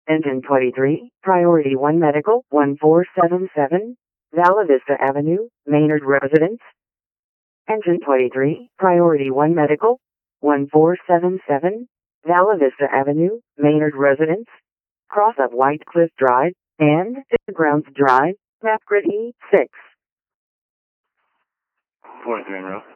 Engine 23, Priority 1 Medical, 1477, Vala Vista Avenue, Maynard Residence. Engine 23, Priority 1 Medical, 1477, Vala Vista Avenue, Maynard Residence. Cross up White Cliff Drive, and Grounds Drive, Map Grid E6. 43 Monroe.